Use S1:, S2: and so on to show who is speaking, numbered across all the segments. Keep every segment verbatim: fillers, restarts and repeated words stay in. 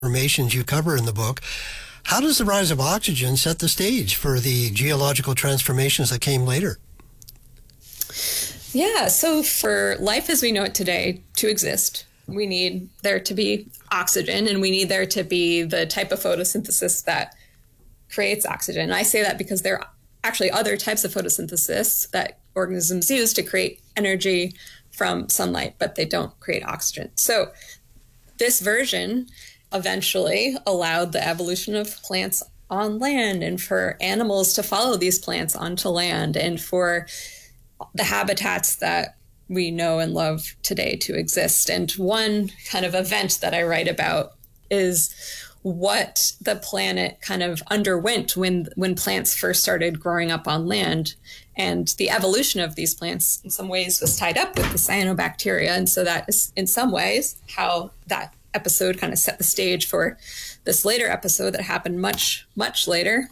S1: Formations you cover in the book. How does the rise of oxygen set the stage for the geological transformations that came later?
S2: Yeah, so for life as we know it today to exist, we need there to be oxygen, and we need there to be the type of photosynthesis that creates oxygen. And I say that because there are actually other types of photosynthesis that organisms use to create energy from sunlight, but they don't create oxygen. So this version eventually allowed the evolution of plants on land, and for animals to follow these plants onto land, and for the habitats that we know and love today to exist. And one kind of event that I write about is what the planet kind of underwent when when plants first started growing up on land. And the evolution of these plants in some ways was tied up with the cyanobacteria. And so that is in some ways how that episode kind of set the stage for this later episode that happened much, much later,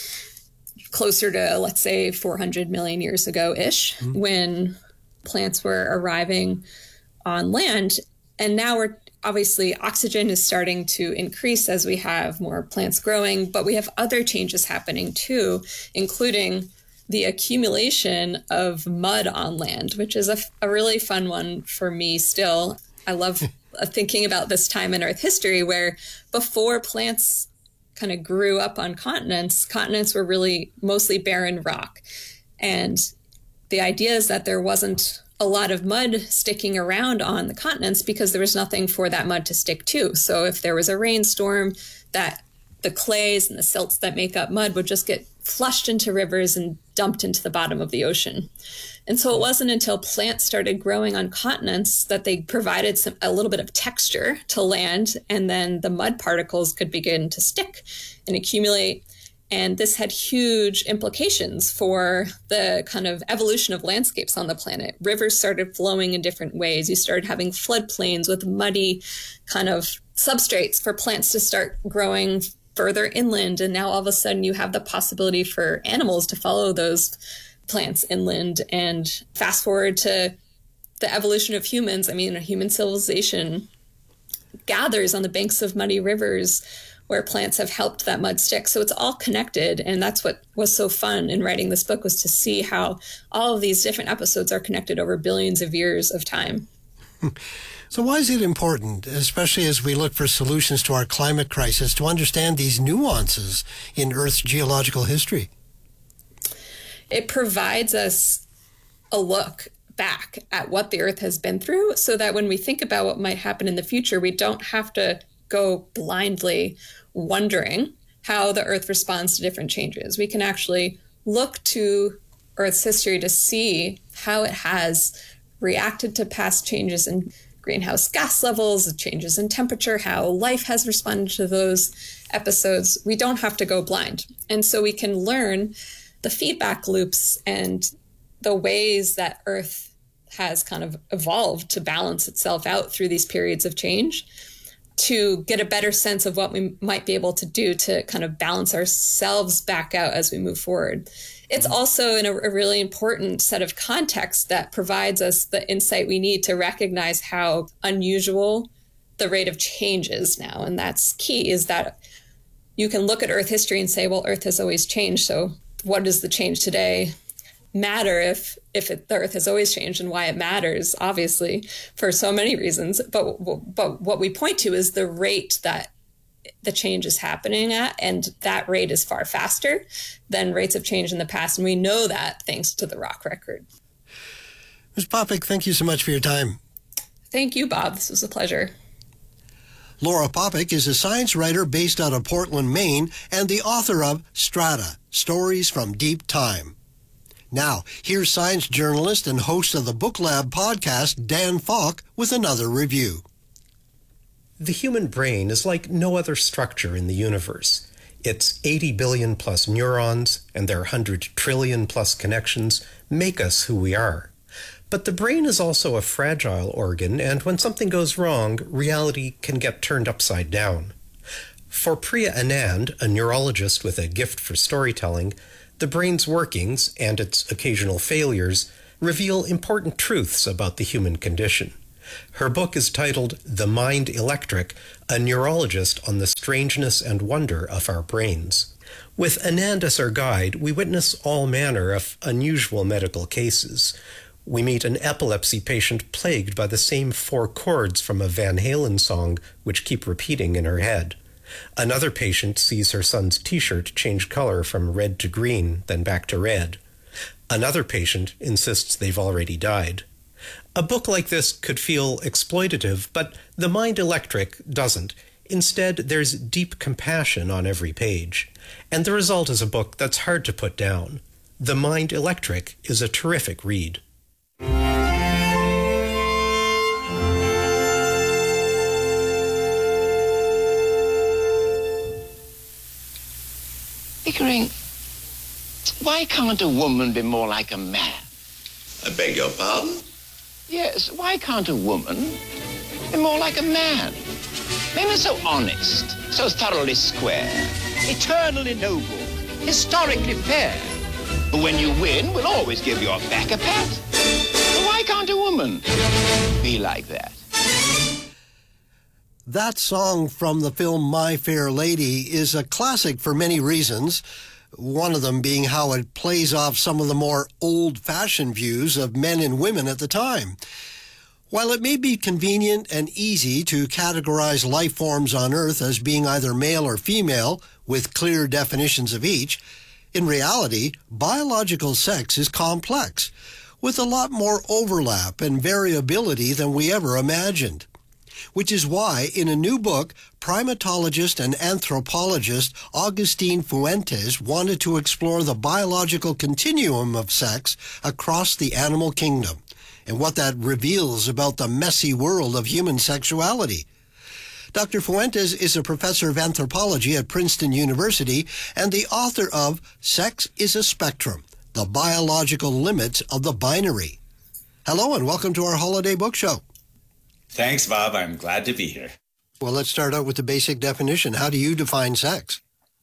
S2: closer to, let's say, four hundred million years ago-ish, mm-hmm. when plants were arriving on land. And now we're obviously oxygen is starting to increase as we have more plants growing, but we have other changes happening too, including the accumulation of mud on land, which is a, a really fun one for me still. I love thinking about this time in Earth history where before plants kind of grew up on continents, continents were really mostly barren rock. And the idea is that there wasn't a lot of mud sticking around on the continents because there was nothing for that mud to stick to. So if there was a rainstorm, that the clays and the silts that make up mud would just get flushed into rivers and dumped into the bottom of the ocean. And so it wasn't until plants started growing on continents that they provided some, a little bit of texture to land, and then the mud particles could begin to stick and accumulate. And this had huge implications for the kind of evolution of landscapes on the planet. Rivers started flowing in different ways. You started having floodplains with muddy kind of substrates for plants to start growing further inland. And now all of a sudden you have the possibility for animals to follow those plants inland. And fast forward to the evolution of humans. I mean, a human civilization gathers on the banks of muddy rivers where plants have helped that mud stick. So it's all connected. And that's what was so fun in writing this book, was to see how all of these different episodes are connected over billions of years of time.
S1: So why is it important, especially as we look for solutions to our climate crisis, to understand these nuances in Earth's geological history?
S2: It provides us a look back at what the Earth has been through, so that when we think about what might happen in the future, we don't have to go blindly wondering how the Earth responds to different changes. We can actually look to Earth's history to see how it has reacted to past changes in greenhouse gas levels, changes in temperature, how life has responded to those episodes. We don't have to go blind. And so we can learn the feedback loops and the ways that Earth has kind of evolved to balance itself out through these periods of change, to get a better sense of what we might be able to do to kind of balance ourselves back out as we move forward. It's also in a, a really important set of context that provides us the insight we need to recognize how unusual the rate of change is now. And that's key, is that you can look at Earth history and say, well, Earth has always changed. So what does the change today matter if if it, the Earth has always changed, and why it matters, obviously, for so many reasons. But, but what we point to is the rate that the change is happening at, and that rate is far faster than rates of change in the past. And we know that thanks to the rock record.
S1: Miz Popik, thank you so much for your time.
S2: Thank you, Bob. This was a pleasure.
S1: Laura Popik is a science writer based out of Portland, Maine, and the author of Strata, Stories from Deep Time. Now, here's science journalist and host of the Book Lab podcast, Dan Falk, with another review.
S3: The human brain is like no other structure in the universe. Its eighty billion plus neurons and their one hundred trillion plus connections make us who we are. But the brain is also a fragile organ, and when something goes wrong, reality can get turned upside down. For Priya Anand, a neurologist with a gift for storytelling, the brain's workings and its occasional failures reveal important truths about the human condition. Her book is titled The Mind Electric, A Neurologist on the Strangeness and Wonder of Our Brains. With Anand as our guide, we witness all manner of unusual medical cases. We meet an epilepsy patient plagued by the same four chords from a Van Halen song which keep repeating in her head. Another patient sees her son's t-shirt change color from red to green, then back to red. Another patient insists they've already died. A book like this could feel exploitative, but The Mind Electric doesn't. Instead, there's deep compassion on every page. And the result is a book that's hard to put down. The Mind Electric is a terrific read.
S4: Pickering, why can't a woman be more like a man?
S5: I beg your pardon?
S4: Yes, why can't a woman be more like a man? Men are so honest, so thoroughly square, eternally noble, historically fair. But when you win, we'll always give your back a pat. But why can't a woman be like that?
S1: That song from the film My Fair Lady is a classic for many reasons, one of them being how it plays off some of the more old-fashioned views of men and women at the time. While it may be convenient and easy to categorize life forms on Earth as being either male or female, with clear definitions of each, in reality, biological sex is complex, with a lot more overlap and variability than we ever imagined. Which is why, in a new book, primatologist and anthropologist Augustine Fuentes wanted to explore the biological continuum of sex across the animal kingdom, and what that reveals about the messy world of human sexuality. Doctor Fuentes is a professor of anthropology at Princeton University and the author of Sex is a Spectrum, The Biological Limits of the Binary. Hello and welcome to our holiday book show.
S5: Thanks, Bob. I'm glad to be here.
S1: Well, let's start out with the basic definition. How do you define sex?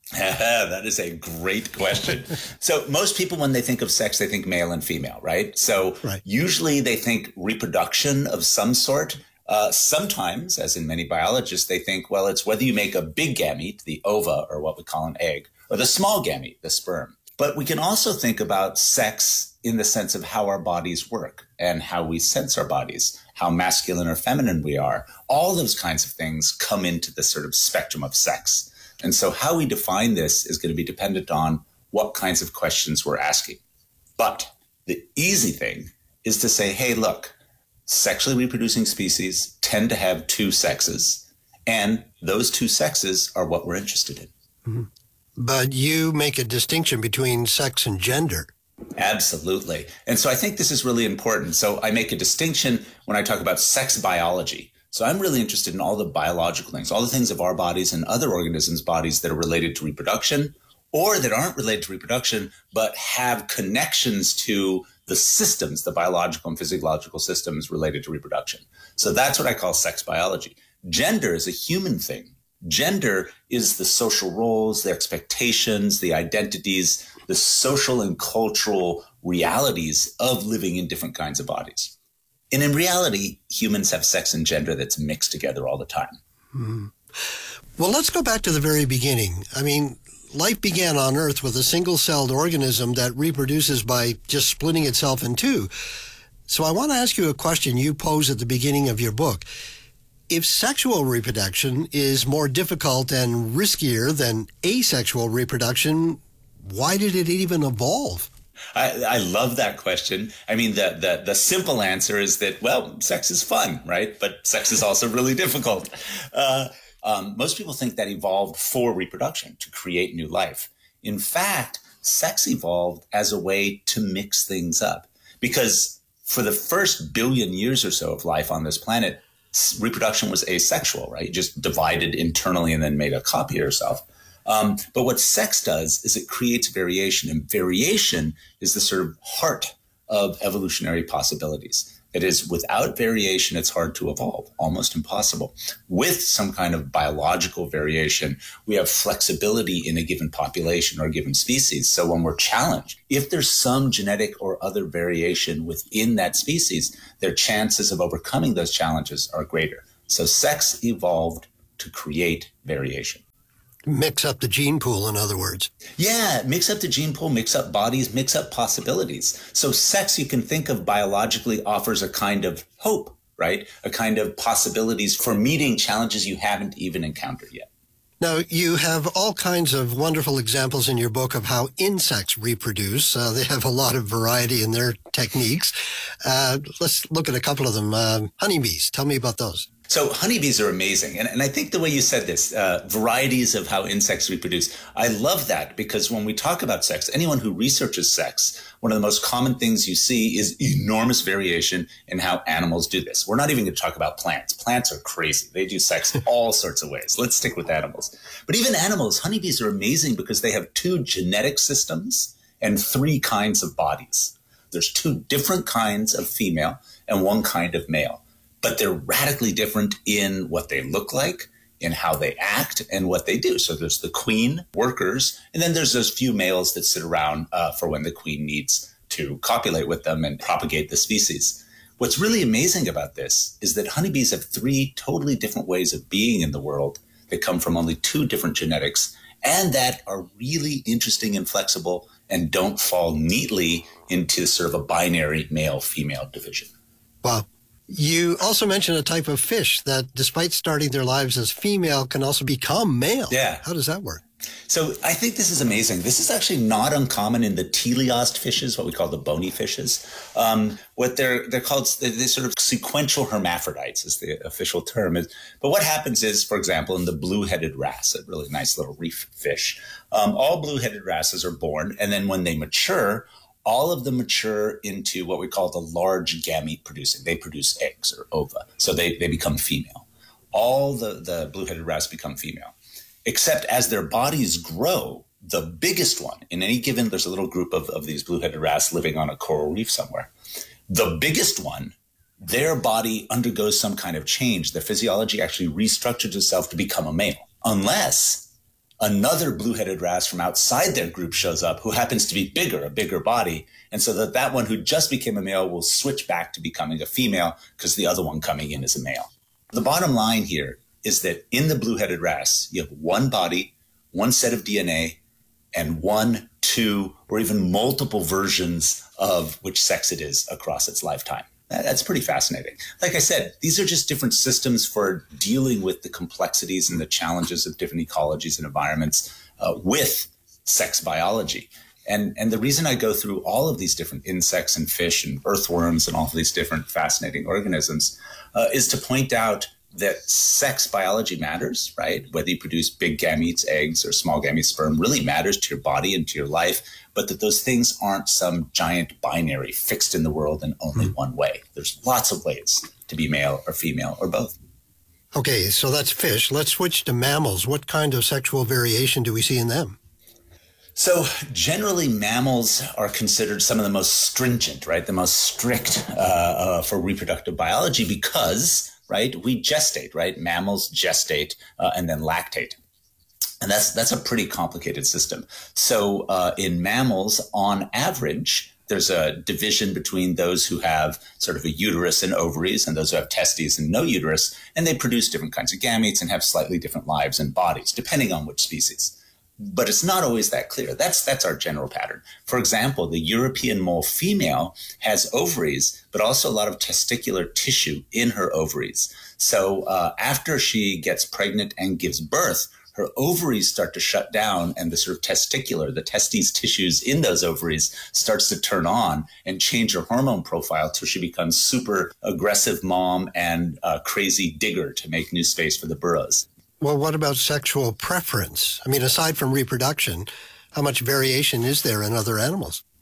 S5: That is a great question. So most people, when they think of sex, they think male and female, right? So
S1: right.
S5: Usually they think reproduction of some sort. Uh, sometimes, as in many biologists, they think, well, it's whether you make a big gamete, the ova, or what we call an egg, or the small gamete, the sperm. But we can also think about sex in the sense of how our bodies work and how we sense our bodies, how masculine or feminine we are. All those kinds of things come into the sort of spectrum of sex. And so how we define this is going to be dependent on what kinds of questions we're asking. But the easy thing is to say, hey, look, sexually reproducing species tend to have two sexes, and those two sexes are what we're interested in.
S1: Mm-hmm. But you make a distinction between sex and gender.
S5: Absolutely. And so I think this is really important. So I make a distinction when I talk about sex biology. So I'm really interested in all the biological things, all the things of our bodies and other organisms' bodies that are related to reproduction or that aren't related to reproduction, but have connections to the systems, the biological and physiological systems related to reproduction. So that's what I call sex biology. Gender is a human thing. Gender is the social roles, the expectations, the identities, the social and cultural realities of living in different kinds of bodies. And in reality, humans have sex and gender that's mixed together all the time.
S1: Hmm. Well, let's go back to the very beginning. I mean, life began on Earth with a single-celled organism that reproduces by just splitting itself in two. So I want to ask you a question you pose at the beginning of your book. If sexual reproduction is more difficult and riskier than asexual reproduction, why did it even evolve?
S5: I, I love that question. I mean, the, the the simple answer is that, well, sex is fun, right? But sex is also really difficult. Uh, um, most people think that evolved for reproduction, to create new life. In fact, sex evolved as a way to mix things up. Because for the first billion years or so of life on this planet, reproduction was asexual, right? You just divided internally and then made a copy of yourself. Um, but what sex does is it creates variation, and variation is the sort of heart of evolutionary possibilities. It is, without variation, it's hard to evolve, almost impossible. With some kind of biological variation, we have flexibility in a given population or a given species. So when we're challenged, if there's some genetic or other variation within that species, their chances of overcoming those challenges are greater. So sex evolved to create variation.
S1: Mix up the gene pool, in other words.
S5: Yeah, mix up the gene pool, mix up bodies, mix up possibilities. So sex, you can think of biologically, offers a kind of hope, right? A kind of possibilities for meeting challenges you haven't even encountered yet.
S1: Now, you have all kinds of wonderful examples in your book of how insects reproduce. Uh, they have a lot of variety in their techniques. Uh, let's look at a couple of them. Uh, honeybees, tell me about those.
S5: So honeybees are amazing. And, and I think the way you said this, uh, varieties of how insects reproduce, I love that, because when we talk about sex, anyone who researches sex, one of the most common things you see is enormous variation in how animals do this. We're not even going to talk about plants. Plants are crazy. They do sex all sorts of ways. Let's stick with animals. But even animals, honeybees are amazing because they have two genetic systems and three kinds of bodies. There's two different kinds of female and one kind of male. But they're radically different in what they look like, in how they act, and what they do. So there's the queen workers, and then there's those few males that sit around uh, for when the queen needs to copulate with them and propagate the species. What's really amazing about this is that honeybees have three totally different ways of being in the world that come from only two different genetics, and that are really interesting and flexible and don't fall neatly into sort of a binary male-female division.
S1: Wow. You also mentioned a type of fish that, despite starting their lives as female, can also become male.
S5: Yeah.
S1: How does that work?
S5: So I think this is amazing. This is actually not uncommon in the teleost fishes, what we call the bony fishes. Um, what they're they're called, they're sort of sequential hermaphrodites is the official term. But what happens is, for example, in the blue-headed wrasse, a really nice little reef fish, um, all blue-headed wrasses are born, and then when they mature, all of them mature into what we call the large gamete producing. They produce eggs or ova. So they, they become female. All the, the blue-headed wrasse become female. Except as their bodies grow, the biggest one, in any given, there's a little group of, of these blue-headed wrasse living on a coral reef somewhere. The biggest one, their body undergoes some kind of change. Their physiology actually restructures itself to become a male. Unless another blue-headed wrasse from outside their group shows up who happens to be bigger, a bigger body. And so that that one who just became a male will switch back to becoming a female because the other one coming in is a male. The bottom line here is that in the blue-headed wrasse, you have one body, one set of D N A, and one, two, or even multiple versions of which sex it is across its lifetime. That's pretty fascinating. Like I said, these are just different systems for dealing with the complexities and the challenges of different ecologies and environments uh, with sex biology. And, and the reason I go through all of these different insects and fish and earthworms and all of these different fascinating organisms uh, is to point out that sex biology matters, right? Whether you produce big gametes, eggs, or small gametes, sperm really matters to your body and to your life, but that those things aren't some giant binary fixed in the world in only mm. one way. There's lots of ways to be male or female or both.
S1: Okay, so that's fish. Let's switch to mammals. What kind of sexual variation do we see in them?
S5: So generally, mammals are considered some of the most stringent, right? The most strict uh, uh, for reproductive biology because, right, we gestate, right? Mammals gestate uh, and then lactate. And that's that's a pretty complicated system. So uh, in mammals, on average, there's a division between those who have sort of a uterus and ovaries and those who have testes and no uterus, and they produce different kinds of gametes and have slightly different lives and bodies, depending on which species. But it's not always that clear. That's that's our general pattern. For example, the European mole female has ovaries, but also a lot of testicular tissue in her ovaries. So uh, after she gets pregnant and gives birth, her ovaries start to shut down and the sort of testicular, the testes tissues in those ovaries starts to turn on and change her hormone profile till she becomes super aggressive mom and a crazy digger to make new space for the burrows.
S1: Well, what about sexual preference? I mean, aside from reproduction, how much variation is there in other animals?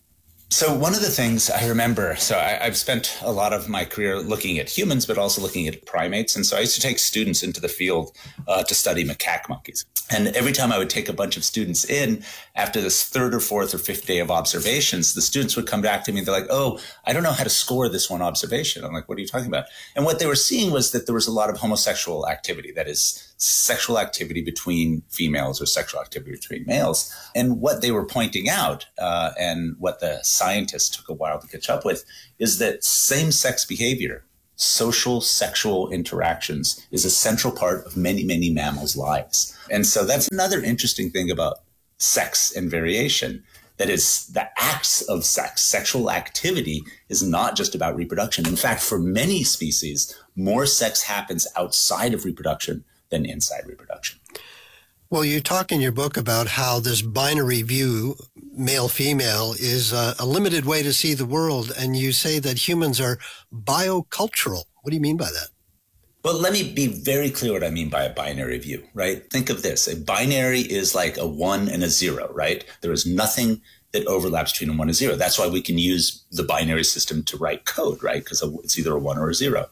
S5: So one of the things I remember, so I, I've spent a lot of my career looking at humans, but also looking at primates. And so I used to take students into the field uh, to study macaque monkeys. And every time I would take a bunch of students in, after this third or fourth or fifth day of observations, the students would come back to me and they're like, oh, I don't know how to score this one observation. I'm like, what are you talking about? And what they were seeing was that there was a lot of homosexual activity, that is sexual activity between females or sexual activity between males. And what they were pointing out, uh, and what the scientists took a while to catch up with, is that same-sex behavior, social sexual interactions, is a central part of many, many mammals' lives. And so that's another interesting thing about sex and variation. That is, the acts of sex, sexual activity, is not just about reproduction. In fact, for many species, more sex happens outside of reproduction than inside reproduction.
S1: Well, you talk in your book about how this binary view, male-female, is a, a limited way to see the world, and you say that humans are biocultural. What do you mean by that?
S5: Well, let me be very clear what I mean by a binary view, right? Think of this. A binary is like a one and a zero, right? There is nothing that overlaps between a one and zero. That's why we can use the binary system to write code, right? Because it's either a one or a zero.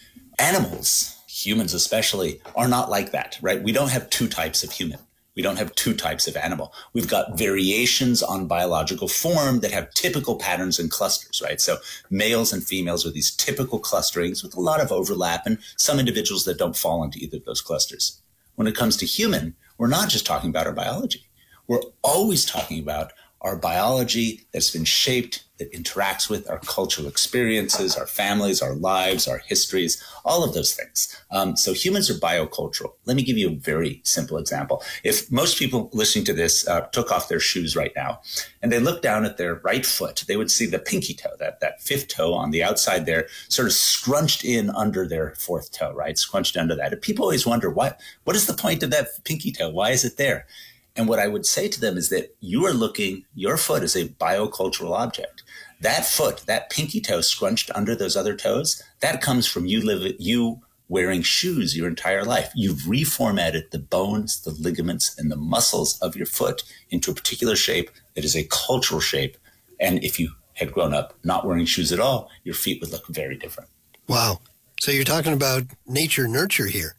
S5: Animals, humans especially, are not like that, right? We don't have two types of human. We don't have two types of animal. We've got variations on biological form that have typical patterns and clusters, right? So males and females are these typical clusterings with a lot of overlap and some individuals that don't fall into either of those clusters. When it comes to human, we're not just talking about our biology. We're always talking about our biology that's been shaped, that interacts with our cultural experiences, our families, our lives, our histories, all of those things. Um, so humans are biocultural. Let me give you a very simple example. If most people listening to this uh, took off their shoes right now and they looked down at their right foot, they would see the pinky toe, that, that fifth toe on the outside there, sort of scrunched in under their fourth toe, right? Scrunched under that. And people always wonder, what, what is the point of that pinky toe? Why is it there? And what I would say to them is that you are looking, your foot is a biocultural object. That foot, that pinky toe scrunched under those other toes, that comes from you live, you wearing shoes your entire life. You've reformatted the bones, the ligaments, and the muscles of your foot into a particular shape that is a cultural shape. And if you had grown up not wearing shoes at all, your feet would look very different.
S1: Wow. So you're talking about nature nurture here.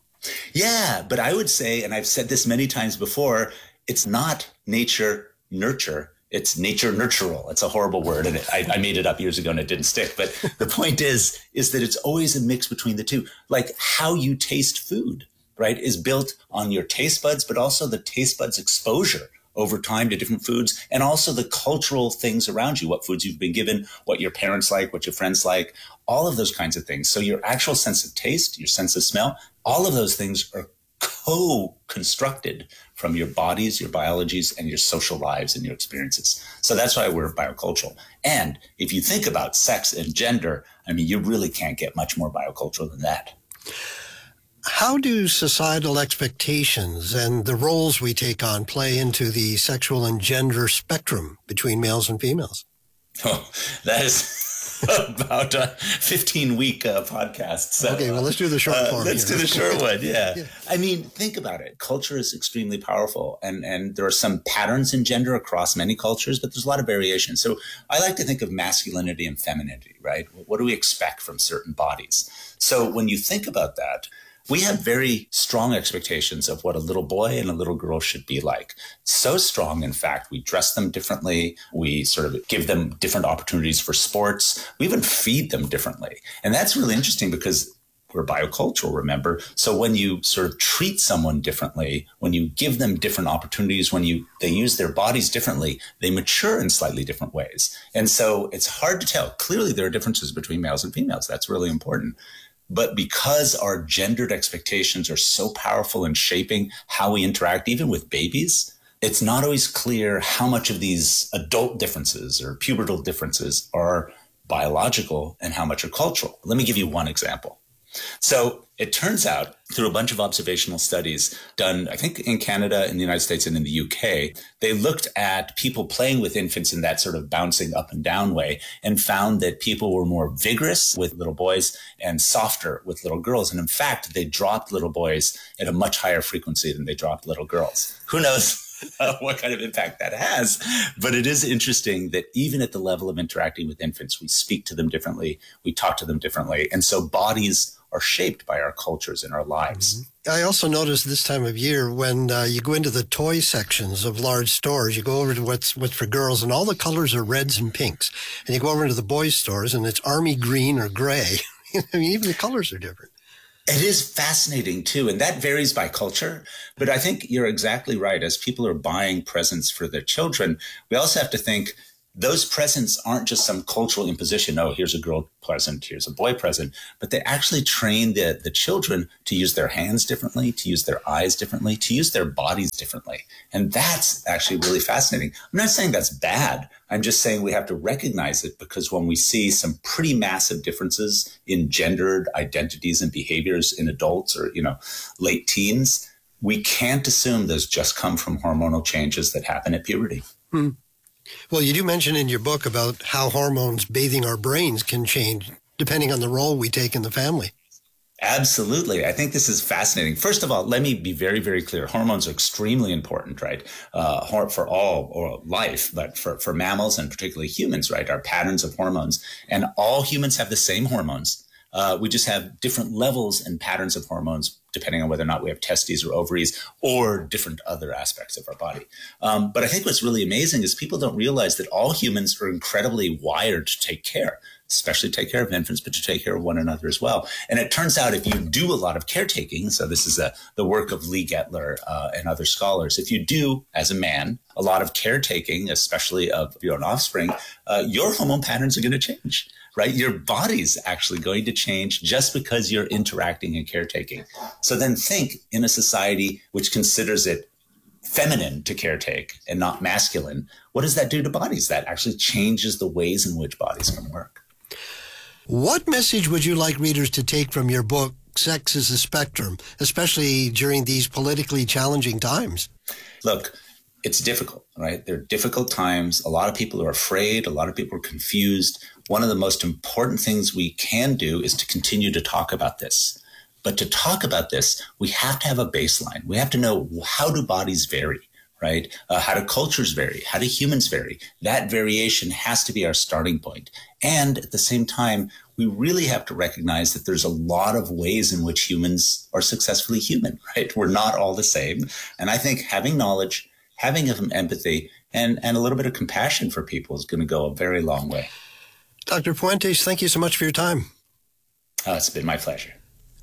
S5: Yeah, but I would say, and I've said this many times before, it's not nature nurture. It's nature nurtural. It's a horrible word, and it, I, I made it up years ago and it didn't stick. But the point is, is that it's always a mix between the two. Like how you taste food, right, is built on your taste buds, but also the taste buds exposure over time to different foods, and also the cultural things around you, what foods you've been given, what your parents like, what your friends like, all of those kinds of things. So your actual sense of taste, your sense of smell, all of those things are co-constructed from your bodies, your biologies, and your social lives and your experiences. So that's why we're biocultural. And if you think about sex and gender, I mean, you really can't get much more biocultural than that.
S1: How do societal expectations and the roles we take on play into the sexual and gender spectrum between males and females?
S5: Oh, that is about a fifteen-week uh, podcast. So,
S1: okay, well, let's do the short
S5: uh,
S1: form.
S5: Let's
S1: here.
S5: do the short one, yeah.
S1: yeah.
S5: I mean, think about it. Culture is extremely powerful, and, and there are some patterns in gender across many cultures, but there's a lot of variation. So I like to think of masculinity and femininity, right? What do we expect from certain bodies? So when you think about that, we have very strong expectations of what a little boy and a little girl should be like. So strong, in fact, we dress them differently. We sort of give them different opportunities for sports. We even feed them differently. And that's really interesting because we're biocultural, remember? So when you sort of treat someone differently, when you give them different opportunities, when you they use their bodies differently, they mature in slightly different ways. And so it's hard to tell. Clearly, there are differences between males and females. That's really important. But because our gendered expectations are so powerful in shaping how we interact, even with babies, it's not always clear how much of these adult differences or pubertal differences are biological and how much are cultural. Let me give you one example. So it turns out through a bunch of observational studies done, I think, in Canada, in the United States, and in the U K, they looked at people playing with infants in that sort of bouncing up and down way and found that people were more vigorous with little boys and softer with little girls. And in fact, they dropped little boys at a much higher frequency than they dropped little girls. Who knows? uh, what kind of impact that has. But it is interesting that even at the level of interacting with infants, we speak to them differently, we talk to them differently. And so bodies are shaped by our cultures and our lives.
S1: Mm-hmm. I also notice this time of year when uh, you go into the toy sections of large stores, you go over to what's what's for girls, and all the colors are reds and pinks. And you go over into the boys' stores, and it's army green or gray. I mean, even the colors are different.
S5: It is fascinating, too, and that varies by culture. But I think you're exactly right. As people are buying presents for their children, we also have to think those presents aren't just some cultural imposition. Oh, here's a girl present, here's a boy present. But they actually train the, the children to use their hands differently, to use their eyes differently, to use their bodies differently. And that's actually really fascinating. I'm not saying that's bad. I'm just saying we have to recognize it, because when we see some pretty massive differences in gendered identities and behaviors in adults or, you know, late teens, we can't assume those just come from hormonal changes that happen at puberty.
S1: Hmm. Well, you do mention in your book about how hormones bathing our brains can change depending on the role we take in the family.
S5: Absolutely. I think this is fascinating. First of all, let me be very, very clear. Hormones are extremely important, right? Uh, for all or life, but for, for mammals and particularly humans, right? Our patterns of hormones, and all humans have the same hormones. Uh, we just have different levels and patterns of hormones depending on whether or not we have testes or ovaries or different other aspects of our body. Um, but I think what's really amazing is people don't realize that all humans are incredibly wired to take care, especially take care of infants, but to take care of one another as well. And it turns out if you do a lot of caretaking, so this is a, the work of Lee Gettler uh, and other scholars, if you do, as a man, a lot of caretaking, especially of your own offspring, uh, your hormone patterns are going to change. Right? Your body's actually going to change just because you're interacting and caretaking. So then think, in a society which considers it feminine to caretake and not masculine, what does that do to bodies? That actually changes the ways in which bodies can work.
S1: What message would you like readers to take from your book, Sex is a Spectrum, especially during these politically challenging times?
S5: Look, it's difficult, right? They're difficult times. A lot of people are afraid. A lot of people are confused. One of the most important things we can do is to continue to talk about this. But to talk about this, we have to have a baseline. We have to know, how do bodies vary, right? Uh, how do cultures vary? How do humans vary? That variation has to be our starting point. And at the same time, we really have to recognize that there's a lot of ways in which humans are successfully human, right? We're not all the same. And I think having knowledge, having some empathy, and, and a little bit of compassion for people is going to go a very long way.
S1: Doctor Fuentes, thank you so much for your time.
S5: Oh, it's been my pleasure.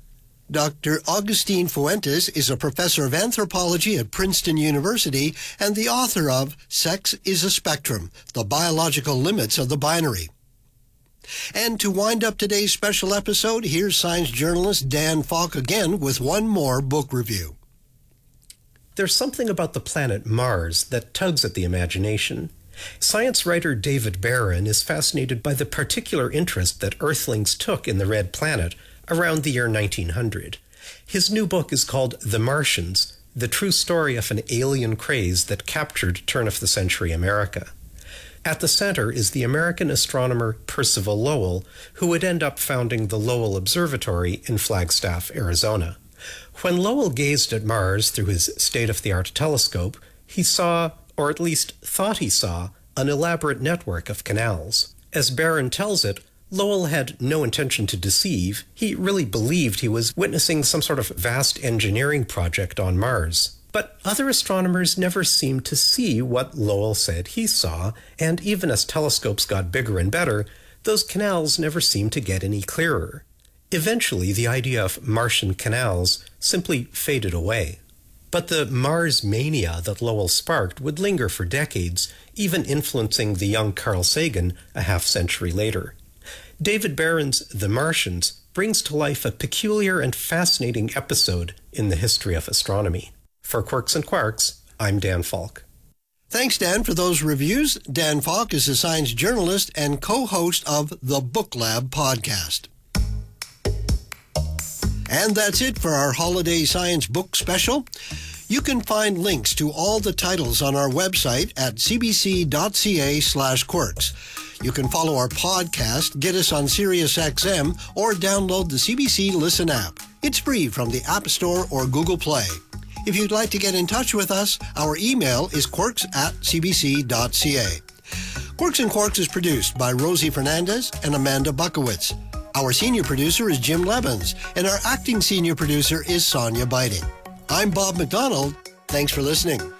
S1: Doctor Augustine Fuentes is a professor of anthropology at Princeton University and the author of Sex is a Spectrum, The Biological Limits of the Binary. And to wind up today's special episode, here's science journalist Dan Falk again with one more book review.
S3: There's something about the planet Mars that tugs at the imagination. Science writer David Barron is fascinated by the particular interest that Earthlings took in the Red Planet around the year nineteen hundred. His new book is called The Martians, the true story of an alien craze that captured turn-of-the-century America. At the center is the American astronomer Percival Lowell, who would end up founding the Lowell Observatory in Flagstaff, Arizona. When Lowell gazed at Mars through his state-of-the-art telescope, he saw, or at least thought he saw, an elaborate network of canals. As Barron tells it, Lowell had no intention to deceive. He really believed he was witnessing some sort of vast engineering project on Mars. But other astronomers never seemed to see what Lowell said he saw, and even as telescopes got bigger and better, those canals never seemed to get any clearer. Eventually, the idea of Martian canals simply faded away. But the Mars mania that Lowell sparked would linger for decades, even influencing the young Carl Sagan a half-century later. David Barron's The Martians brings to life a peculiar and fascinating episode in the history of astronomy. For Quirks and Quarks, I'm Dan Falk.
S1: Thanks, Dan, for those reviews. Dan Falk is a science journalist and co-host of the Book Lab podcast. And that's it for our Holiday Science Book Special. You can find links to all the titles on our website at cbc.ca slash quirks. You can follow our podcast, get us on SiriusXM, or download the C B C Listen app. It's free from the App Store or Google Play. If you'd like to get in touch with us, our email is quirks at c b c dot c a. Quirks and Quarks is produced by Rosie Fernandez and Amanda Buckowitz. Our senior producer is Jim Levins, and our acting senior producer is Sonia Biting. I'm Bob McDonald. Thanks for listening.